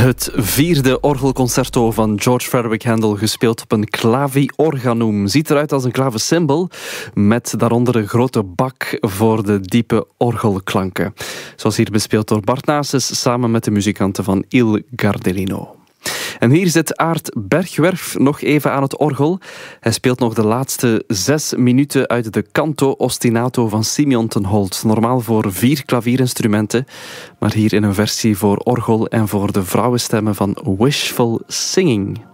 Het vierde orgelconcerto van George Frederick Handel, gespeeld op een claviorganum. Ziet eruit als een clavecimbal, met daaronder een grote bak voor de diepe orgelklanken. Zoals hier bespeeld door Bart Nases samen met de muzikanten van Il Gardellino. En hier zit Aart Bergwerf nog even aan het orgel. Hij speelt nog de laatste 6 minuten uit de canto ostinato van Simeon ten Holt. Normaal voor 4 klavierinstrumenten, maar hier in een versie voor orgel en voor de vrouwenstemmen van Wishful Singing.